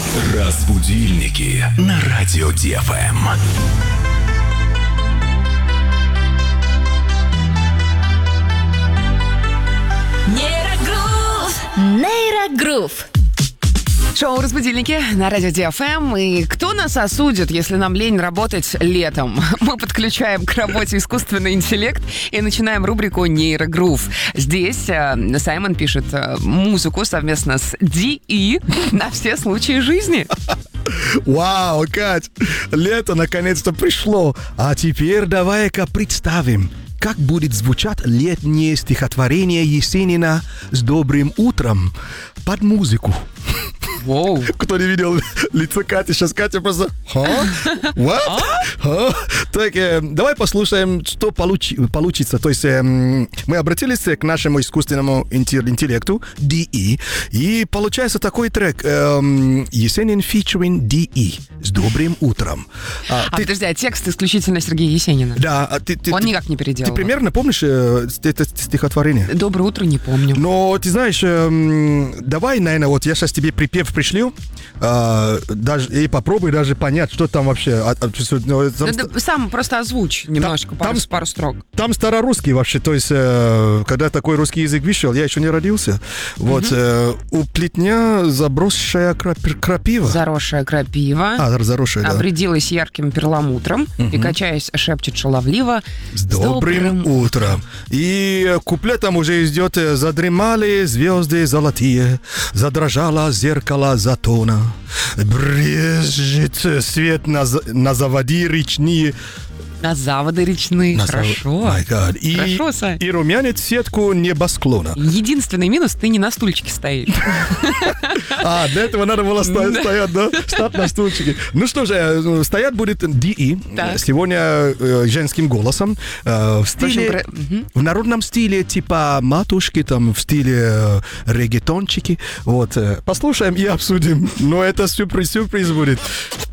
Разбудильники на радио ДФМ. Нейрогрув. Шоу «Разбудильники» на радио ДФМ. И кто нас осудит, если нам лень работать летом? Мы подключаем к работе искусственный интеллект и начинаем рубрику «Нейрогрув». Здесь Саймон пишет музыку совместно с Ди на все случаи жизни. Вау, Кать, лето наконец-то пришло. А теперь давай-ка представим, как будет звучать летнее стихотворение Есенина «С добрым утром» под музыку. Воу. Кто не видел лицо Кати, сейчас Катя просто... What? Так, давай послушаем, что получится. То есть мы обратились к нашему искусственному интеллекту DE, и получается такой трек Есенин featuring DE «С добрым утром». Подожди, а текст исключительно Сергея Есенина? Да. Он никак не переделал. Ты примерно помнишь это стихотворение? «Доброе утро» не помню. Но ты знаешь, давай, наверное, вот я сейчас тебе припев пришлю, даже, и попробуй даже понять, что там вообще. Сам просто озвучь немножко, пару строк. Там старорусский вообще, то есть, когда такой русский язык вышел, я еще не родился. Вот, у плетня забросшая крапива. Заросшая крапива. Заросшая, да. Обрядилась ярким перламутром и, качаясь, шепчет шаловливо: «С добрым утром». И куплетом уже идет: «Задремали звезды золотые, задрожало зеркало затона, брежет свет на заводи речные». На заводы речные. Хорошо. Хорошо, Сай. И румянец сетку небосклона. Единственный минус — ты не на стульчике стоишь. Для этого надо было стоять, да? Стать на стульчике. Ну что же, стоять будет DE сегодня женским голосом. В народном стиле, типа матушки, там, в стиле регетончики. Вот. Послушаем и обсудим. Но это сюрприз будет.